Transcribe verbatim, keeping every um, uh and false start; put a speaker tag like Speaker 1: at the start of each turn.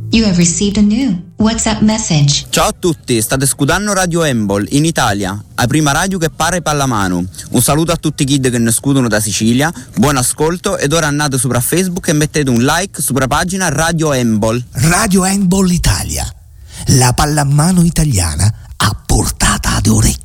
Speaker 1: You have received a new WhatsApp message.
Speaker 2: Ciao a tutti, state scudando Radio Embol in Italia, la prima radio che pare pallamano. Un saluto a tutti i kid che ne scudono da Sicilia, buon ascolto ed ora andate sopra Facebook e mettete un like sopra pagina Radio Embol.
Speaker 3: Radio Embol Italia, la pallamano italiana a portata d'orecchio.